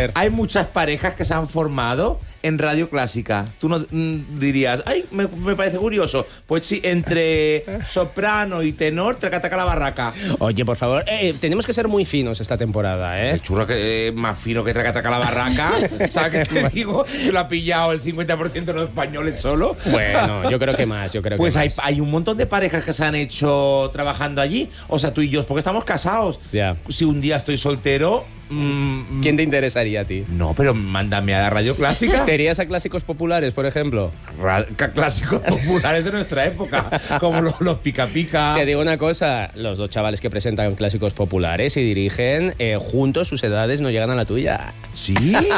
ver. Hay muchas parejas que se han formado en Radio Clásica. Tú no dirías, ay, me parece curioso. Pues sí, entre soprano y tenor, tracataca la barraca. Oye, por favor, tenemos que ser muy finos esta temporada, ¿eh? El churro que más fino que tracataca la barraca. ¿Sabes qué te digo? Que lo ha pillado el 50% de los españoles solo. Bueno, yo creo que más, Pues hay un montón de parejas que se han hecho trabajando allí. O sea, tú y yo, porque estamos casados. Ya. Si un día estoy soltero... ¿Quién te interesaría a ti? No, pero mándame a la Radio Clásica. ¿Te irías a Clásicos Populares, por ejemplo? Clásicos populares de nuestra época, como los Pica Pica. Te digo una cosa, los dos chavales que presentan Clásicos Populares y dirigen, juntos sus edades no llegan a la tuya. ¿Sí?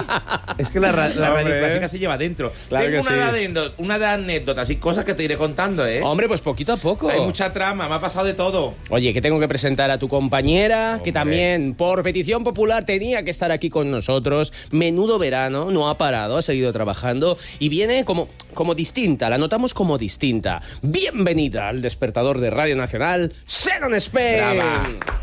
Es que la Radio Clásica se lleva dentro. Claro Tengo que una de anécdotas y cosas que te iré contando, ¿eh? Hombre, pues poquito a poco. Hay mucha trama, me ha pasado de todo. Oye, que tengo que presentar a tu compañera, Hombre. que también, por petición popular, tenía que estar aquí con nosotros. Menudo verano, no ha parado, ha seguido trabajando y viene como distinta, la notamos como distinta. Bienvenida al despertador de Radio Nacional, Sharon Spain. Brava.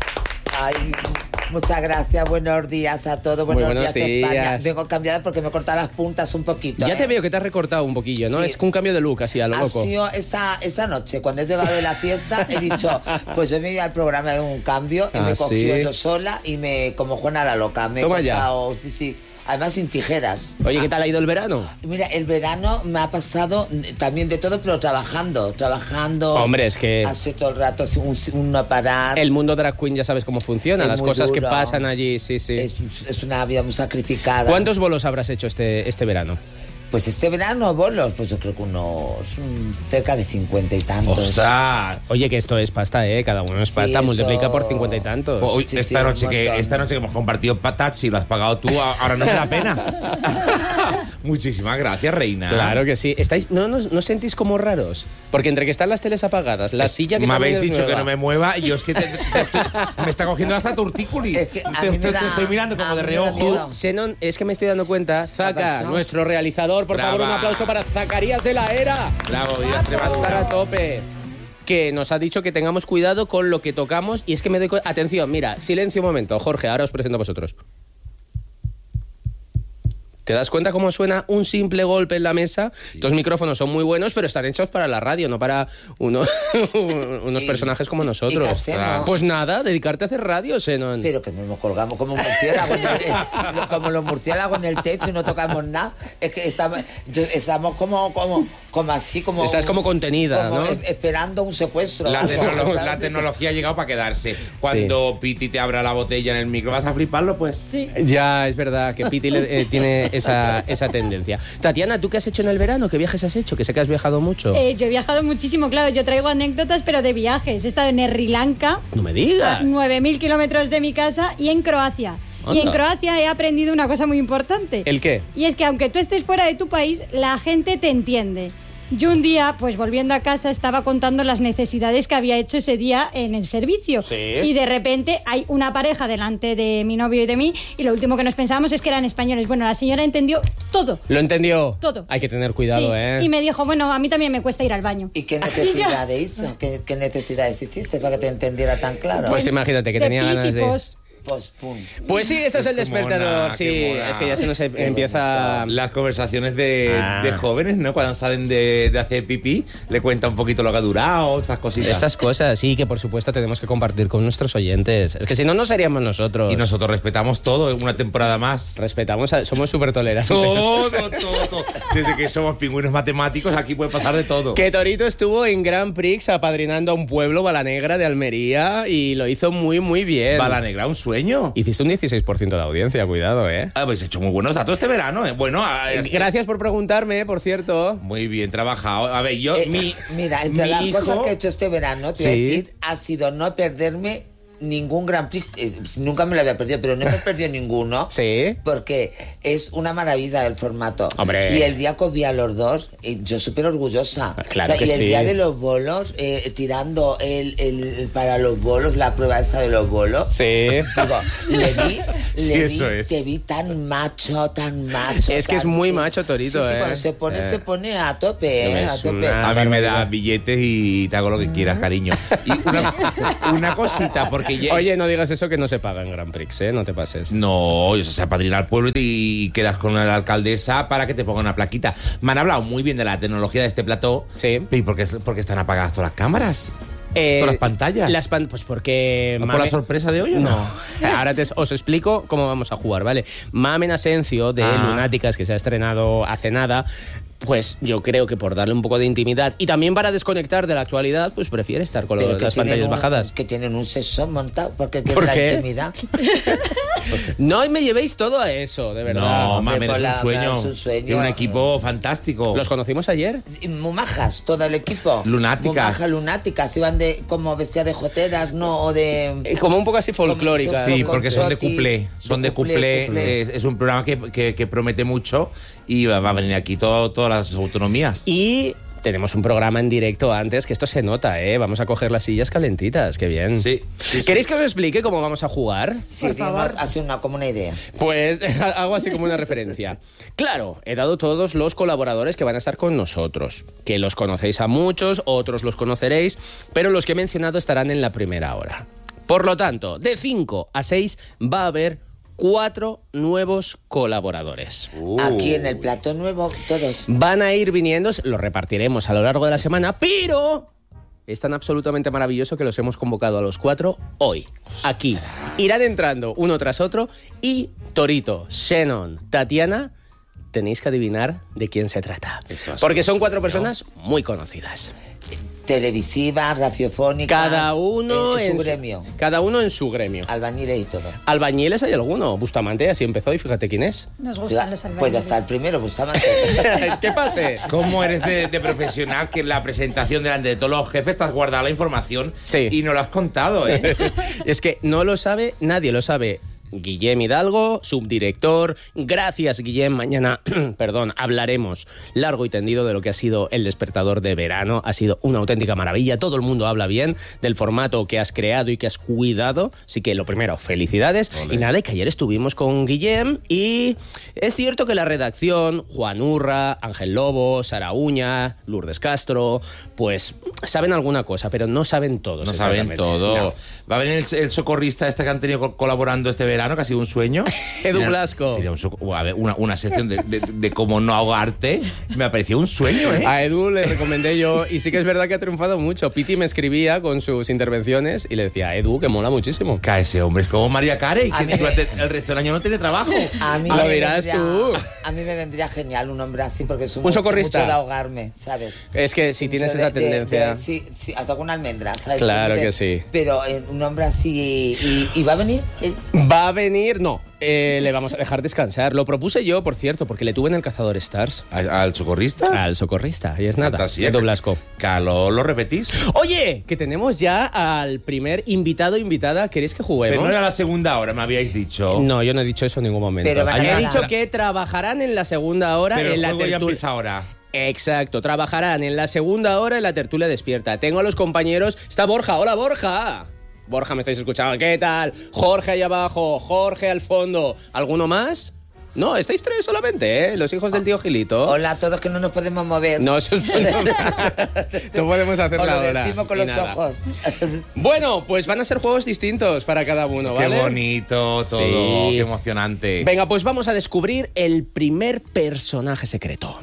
Ay, muchas gracias, buenos días a todos, buenos días España. Vengo cambiada porque me he cortado las puntas un poquito. Ya te veo que te has recortado un poquillo, ¿no? Sí. Es un cambio de look así a lo loco. Ha sido esa noche, cuando he llegado de la fiesta, he dicho, pues yo me voy al programa de un cambio y me he cogido yo sola y como Juana la loca. Me Toma he cortado, sí. Además sin tijeras. Oye, ¿qué tal ha ido el verano? Mira, el verano me ha pasado también de todo, pero trabajando. Hombre, es que... Hace todo el rato un no parar. El mundo drag queen ya sabes cómo funciona, Es las muy cosas duro. que pasan allí, sí. Es una vida muy sacrificada. ¿Cuántos bolos habrás hecho este verano? Pues este verano, bolos, pues yo creo que unos cerca de 50 y tantos. ¡Ostras! Oye, que esto es pasta, ¿eh? Cada uno es Sí, pasta, eso... multiplica por 50 y tantos. Hoy, Sí, esta noche un que montón. hemos compartido taxi, lo has pagado tú, ahora no me da pena. Muchísimas gracias, reina. Claro que sí. ¿No sentís como raros? Porque entre que están las teles apagadas, la silla que me también habéis es dicho nueva. que no me mueva y yo es que me está cogiendo hasta tortícolis. Es que a te mí me da- estoy mirando como a de mí me da reojo. miedo. Xenon, es que me estoy dando cuenta. Zaka, pasado? nuestro realizador, por favor, un Brava. aplauso para Zacarías de la Era. Bravo, Díaz Va a estar a Extremadura. tope. Que nos ha dicho que tengamos cuidado con lo que tocamos. Y es que me doy cuenta. Atención, mira, silencio un momento. Jorge, ahora os presento a vosotros. ¿Te das cuenta cómo suena un simple golpe en la mesa? Sí. Estos micrófonos son muy buenos, pero están hechos para la radio, no para unos personajes como nosotros. ¿Y qué hacemos? Pues nada, dedicarte a hacer radio, Xenon. Pero que nos colgamos como como los murciélagos en el techo y no tocamos nada. Es que estamos como así, como... Estás como contenida, como ¿no? Esperando un secuestro. La tecnología ha llegado para quedarse. Cuando Piti te abra la botella en el micro, ¿vas a fliparlo? Pues sí. Ya, es verdad que Piti tiene esa tendencia. Tatiana, ¿tú qué has hecho en el verano? ¿Qué viajes has hecho? Que sé que has viajado mucho. Yo he viajado muchísimo, claro. Yo traigo anécdotas, pero de viajes. He estado en Sri Lanka. No me digas. A 9.000 kilómetros de mi casa y en Croacia. Anda. Y en Croacia he aprendido una cosa muy importante. ¿El qué? Y es que aunque tú estés fuera de tu país, la gente te entiende. Yo un día, pues volviendo a casa, estaba contando las necesidades que había hecho ese día en el servicio. Sí. Y de repente hay una pareja delante de mi novio y de mí, y lo último que nos pensábamos es que eran españoles. Bueno, la señora entendió todo. ¿Lo entendió? Todo. Hay que tener cuidado, Sí. ¿eh? Y me dijo, bueno, a mí también me cuesta ir al baño. ¿Y qué necesidades hizo? ¿Qué necesidades hiciste para que te entendiera tan claro? Pues imagínate que De tenía pis y ganas de... pos. Pues pum. Pues sí, esto es el Qué despertador. mona, Sí, qué mona. es que ya se nos empieza... las conversaciones de jóvenes, ¿no? Cuando salen de hacer pipí, le cuenta un poquito lo que ha durado, estas cositas. Estas cosas, sí, que por supuesto tenemos que compartir con nuestros oyentes. Es que si no, no seríamos nosotros. Y nosotros respetamos todo, una temporada más. Respetamos, somos súper tolerantes. Todo. Desde que somos pingüinos matemáticos, aquí puede pasar de todo. Que Torito estuvo en Grand Prix apadrinando a un pueblo, Balanegra de Almería, y lo hizo muy, muy bien. Balanegra, un sueño. Hiciste un 16% de audiencia, cuidado, ¿eh? Habéis hecho muy buenos datos este verano, ¿eh? Bueno, Gracias por preguntarme, por cierto. muy bien trabajado. A ver, yo, Mira, entre mi las hijo- cosas que he hecho este verano, te voy a Sí. decir, ha sido no perderme ningún Grand Prix. Nunca me lo había perdido, pero no me he perdido ninguno. Sí. Porque es una maravilla el formato. Hombre. Y el día que vi a los dos, yo súper orgullosa. Claro que y el sí. día de los bolos, tirando para los bolos, la prueba esta de los bolos. Sí. Digo, Sí, eso es. te vi tan macho. Es que es muy macho, Torito, Sí, ¿eh? cuando se pone a tope, Es a tope. una- A mí me das billetes y te hago lo que quieras, cariño. Y una cosita, porque que Oye, no digas eso que no se paga en Grand Prix, ¿eh? No te pases. No, o sea, se apadrina al pueblo y quedas con la alcaldesa para que te ponga una plaquita. Me han hablado muy bien de la tecnología de este plató. Sí. ¿Y por qué están apagadas todas las cámaras? ¿Todas las pantallas? Pues porque... ¿Por la sorpresa de hoy o no? Ahora os explico cómo vamos a jugar, ¿vale? Mamen Asencio, de Lunáticas, que se ha estrenado hace nada, pues yo creo que por darle un poco de intimidad y también para desconectar de la actualidad, pues prefiere estar con las pantallas bajadas. Que tienen un sexo montado, porque ¿Por la qué? intimidad. No me llevéis todo a eso, de verdad. No, Hombre, mamen, es un sueño. Tiene un equipo fantástico. ¿Los conocimos ayer? Y muy majas, todo el equipo. Lunáticas. Muy majas, lunáticas. Iban como vestidas de joteras, ¿no? O de... Como un poco así folclóricas. Sí, Con porque son de Sotis, cuplé. Son de cuplé. Es un programa que promete mucho y va a venir aquí todas las autonomías. Y tenemos un programa en directo antes, que esto se nota, ¿eh? Vamos a coger las sillas calentitas, qué bien. Sí. ¿Queréis que os explique cómo vamos a jugar? Sí, así como una idea. Pues hago así como una referencia. Claro, he dado todos los colaboradores que van a estar con nosotros, que los conocéis a muchos, otros los conoceréis, pero los que he mencionado estarán en la primera hora. Por lo tanto, de 5 a 6 va a haber 4 nuevos colaboradores. Aquí en el plato nuevo, todos. Van a ir viniendo, los repartiremos a lo largo de la semana, pero es tan absolutamente maravilloso que los hemos convocado a los 4 hoy, aquí. Irán entrando uno tras otro y Torito, Shannon, Tatiana, tenéis que adivinar de quién se trata. Porque son 4 personas muy conocidas. Televisiva, radiofónica. Cada uno en su gremio. Cada uno en su gremio. Albañiles y todo. Albañiles hay alguno. Bustamante así empezó y fíjate quién es. Nos gustan los albañiles. Pues ya está el primero, Bustamante. ¿Qué pase? ¿Cómo eres de profesional que en la presentación delante de todos los jefes te has guardado la información y no lo has contado, ¿eh? Es que no lo sabe, nadie lo sabe. Guillem Hidalgo, subdirector. Gracias, Guillem. Mañana, hablaremos largo y tendido de lo que ha sido el despertador de verano. Ha sido una auténtica maravilla. Todo el mundo habla bien del formato que has creado y que has cuidado. Así que lo primero, felicidades. Olé. Y nada, que ayer estuvimos con Guillem y es cierto que la redacción, Juan Urra, Ángel Lobo, Sara Uña, Lourdes Castro, pues saben alguna cosa, pero no saben todo. No saben todo. No. Va a venir el socorrista que han tenido colaborando este verano, que ha sido un sueño. Edu Blasco. Una sección de cómo no ahogarte. Me ha parecido un sueño, ¿eh? A Edu le recomendé yo, y sí que es verdad que ha triunfado mucho. Piti me escribía con sus intervenciones y le decía, Edu, que mola muchísimo. Ese hombre es como María Carey, que durante el resto del año no tiene trabajo. A mí lo dirás tú. A mí me vendría genial un hombre así, porque es un socorrista. Mucho de ahogarme, ¿sabes? Es que si tienes esa tendencia. Sí, hasta con una almendra, ¿sabes? Claro que sí. Pero un hombre así. ¿Y va a venir? Va a venir, no. Le vamos a dejar descansar. Lo propuse yo, por cierto, porque le tuve en el Cazador Stars. ¿Al socorrista? Al socorrista, y es fantasía, nada. Edu Blasco. ¿Lo repetís? Oye, que tenemos ya al primer invitada. ¿Queréis que juguemos? Pero no era la segunda hora, me habíais dicho. No, yo no he dicho eso en ningún momento. Pero he dicho que trabajarán en la segunda hora. Pero en el juego ya empieza ahora. Exacto, trabajarán en la segunda hora en la tertulia despierta. Tengo a los compañeros. Está Borja. ¡Hola, Borja! Borja, me estáis escuchando. ¿Qué tal? Jorge ahí abajo, Jorge al fondo. ¿Alguno más? No, estáis 3 solamente, ¿eh? Los hijos del tío Gilito. Hola a todos, que no nos podemos mover. No, eso es no podemos hacerla ahora. Lo decimos con los ojos. Bueno, pues van a ser juegos distintos para cada uno, ¿vale? Qué bonito todo, sí. Qué emocionante. Venga, pues vamos a descubrir el primer personaje secreto.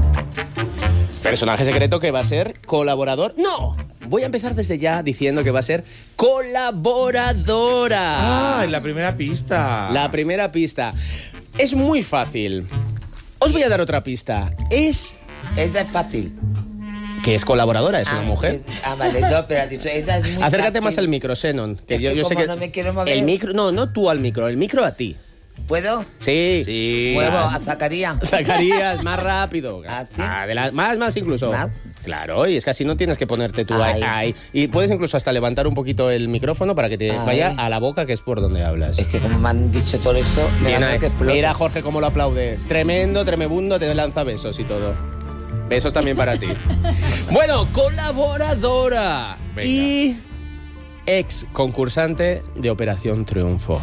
Personaje secreto que va a ser colaborador. ¡No! Voy a empezar desde ya diciendo que va a ser colaboradora. En la primera pista. La primera pista. Es muy fácil. Os voy a dar otra pista. Esa es fácil. Que es colaboradora, es una mujer. Vale, no, pero has dicho, esa es muy Acércate fácil. más al micro, Shannon. Que yo sé que no me quiero mover. El micro, no tú al micro, el micro a ti. ¿Puedo? Sí. Muevo a Zacarías. Zacarías, más rápido. ¿Ah, sí? Más incluso. ¿Más? Claro, y es que así no tienes que ponerte tú ahí. Y puedes incluso hasta levantar un poquito el micrófono para que te vaya a la boca, que es por donde hablas. Es que como me han dicho todo eso, me da que explote. Mira, Jorge, cómo lo aplaude. Tremendo, tremebundo, te lanza besos y todo. Besos también para ti. Bueno, colaboradora. Venga. Y ex concursante de Operación Triunfo.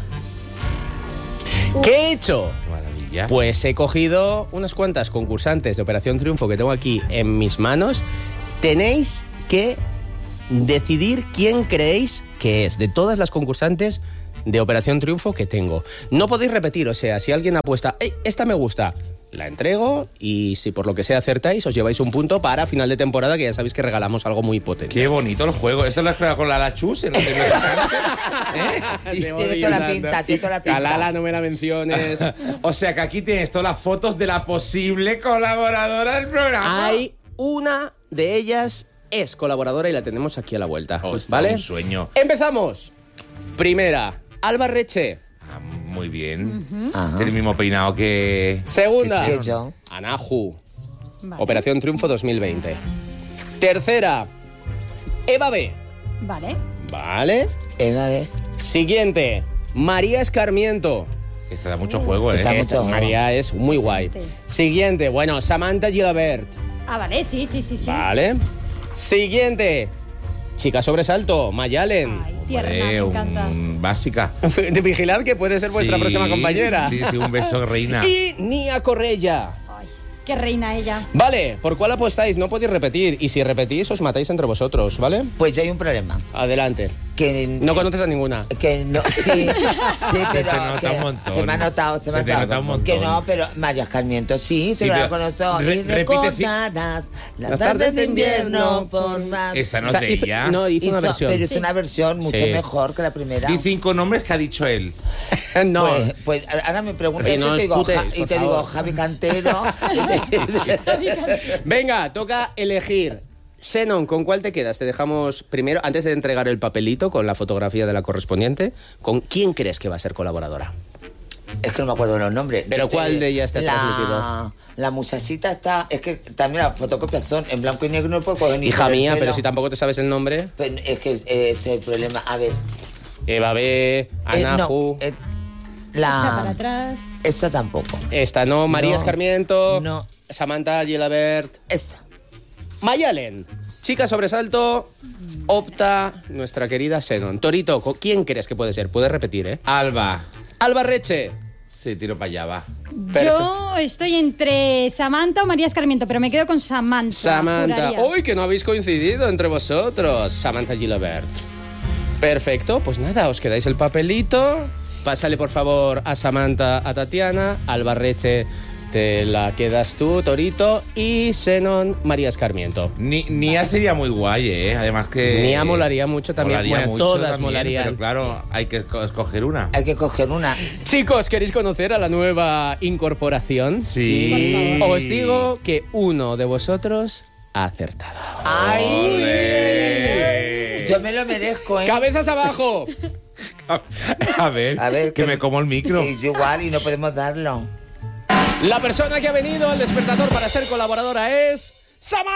¿Qué he hecho? Qué maravilla. Pues he cogido unas cuantas concursantes de Operación Triunfo que tengo aquí en mis manos. Tenéis que decidir quién creéis que es de todas las concursantes de Operación Triunfo que tengo. No podéis repetir, o sea, si alguien apuesta, esta me gusta, la entrego y si por lo que sea acertáis, os lleváis un punto para final de temporada, que ya sabéis que regalamos algo muy potente. Qué bonito el juego. ¿Esto lo has creado con la Lachus en el descanso? Tiene toda la pinta, tiene toda la pinta. Lala, no me la menciones. O sea que aquí tienes todas las fotos de la posible colaboradora del programa. Hay una de ellas es colaboradora y la tenemos aquí a la vuelta. Está ¿Vale? un sueño. Empezamos. Primera, Alba Reche. Ah, muy bien. Ajá. Tiene el mismo peinado que... Segunda, Que yo. Anahu. Vale. Operación Triunfo 2020. Tercera, Eva B. Vale. Vale. Eva, ve. Siguiente, María Escarmiento. Esta da mucho juego, ¿eh? Está mucho juego. María es muy guay. Sí. Siguiente, bueno, Samantha Gilabert. Ah, vale, sí. Vale. Siguiente, chica sobresalto, Mayalen. Ay, tierna, me encanta. Básica. Vigilad que puede ser vuestra Sí, próxima compañera. Sí, sí, un beso, reina. Y Nia Correia. Ay, qué reina ella. Vale, ¿por cuál apostáis? No podéis repetir. Y si repetís, os matáis entre vosotros, ¿vale? Pues yo hay un problema. Adelante. Que No conoces a ninguna. Que no, sí, pero te nota que un montón. se me ha notado, se me Se te ha nota un montón. Que no, pero María Escarmiento sí, se Sí, lo pero conozco. Y repite, recordarás las tardes de invierno por más. Esta no O sea, es de hizo- ella. no, hizo una versión. Pero es una versión mucho Sí. mejor que la primera. Di 5 nombres que ha dicho él. No. Pues ahora me preguntas Oye, eso no y te digo, disputéis, y por te digo favor. Javi Cantero. Venga, toca elegir. Xenon, ¿con cuál te quedas? Te dejamos primero, antes de entregar el papelito con la fotografía de la correspondiente, ¿con quién crees que va a ser colaboradora? Es que no me acuerdo de los nombres. ¿Pero cuál de ellas te ha transmitido? La muchachita está... Es que también las fotocopias son en blanco y negro, no puedo coger ni Hija por el mía, pelo. pero si tampoco te sabes el nombre. Pero es que ese es el problema. A ver. Eva B, Anahu. No, Echa para atrás. esta tampoco. Esta no, María No. Escarmiento. No. Samantha Gilabert. Esta. Mayalen, chica sobresalto, opta nuestra querida Xenon. Torito, ¿quién crees que puede ser? Puedes repetir, ¿eh? Alba. Alba Reche. Sí, tiro para allá, va. Yo estoy entre Samantha o María Escarmiento, pero me quedo con Samantha. Samantha. juraría. Uy, que no habéis coincidido entre vosotros. Samantha Gilabert. Perfecto, pues nada, os quedáis el papelito. Pásale por favor a Samantha, a Tatiana, Alba Reche te la quedas tú, Torito, y Xenon, María Escarmiento. Nia sería muy guay, ¿eh? Además que... Nia molaría mucho también. Molaría Bueno, mucho todas también, molarían. Pero claro, hay que escoger una. Hay que coger una. Chicos, ¿queréis conocer a la nueva incorporación? Sí. Os digo que uno de vosotros ha acertado. ¡Ay! Ole. Yo me lo merezco, ¿eh? ¡Cabezas abajo! A ver, que me como el micro. Y yo igual, y no podemos darlo. La persona que ha venido al despertador para ser colaboradora es... ¡Samantha!